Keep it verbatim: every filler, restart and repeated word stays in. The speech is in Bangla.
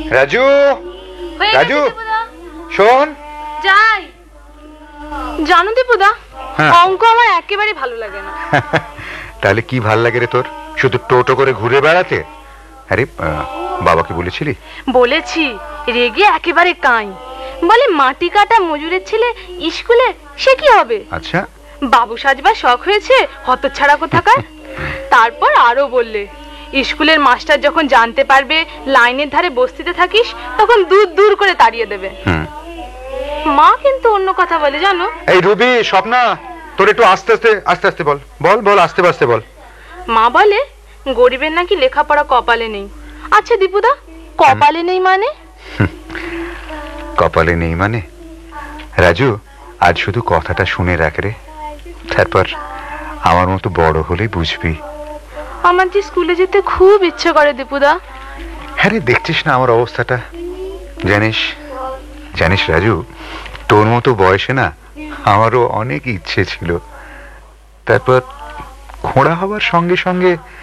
রাজু, হয়ে রাজু, গেছে দীপুদা। শোন। যাই। জানো দীপুদা, হ্যাঁ। অঙ্ক আমার একেবারে ভালো লাগে না। তাহলে কি ভাল লাগে রে তোর? শুধু টোটো করে ঘুরে বেড়াতে? আরে আহ, বাবাকে বলেছিলি? বলেছি, রেগে একেবারে কাই। বলে মাটি কাটা মজুরের ছেলে স্কুলে সে কি হবে? আচ্ছা। বাবু সাজবার শখ হয়েছে, হতচ্ছাড়া কোথাকার। তারপর আরো বললে, স্কুলের মাস্টার যখন জানতে পারবে লাইনের ধারে বস্তিতে থাকিস, তখন দূর দূর করে তাড়িয়ে দেবে। হুম। মা কিন্তু অন্য কথা বলে জানো। এই রুবি, স্বপ্না, তোর একটু আস্তে আস্তে আস্তে আস্তে বল বল বল আস্তে আস্তে বল। মা বলে গরিবের নাকি লেখাপড়া কপালে নেই। আচ্ছা দীপুদা, কপালে নেই মানে? কপালে নেই মানে? রাজু, আজ শুধু কথাটা শুনে রাখ রে, তারপর আমার মতো বড় হলে বুঝবি। আমার যে স্কুলে যেতে খুব ইচ্ছে করে দীপুদা। হ্যাঁ রে, দেখছিস না আমার অবস্থাটা? জানিস জানিস রাজু, তোর মতো বয়সে না আমারও অনেক ইচ্ছে ছিল, তারপর খোঁড়া হবার সঙ্গে সঙ্গে